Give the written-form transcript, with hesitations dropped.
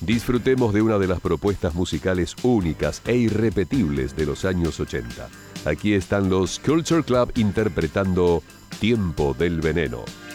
Disfrutemos de una de las propuestas musicales únicas e irrepetibles de los años 80. Aquí están los Culture Club interpretando Tiempo del Veneno.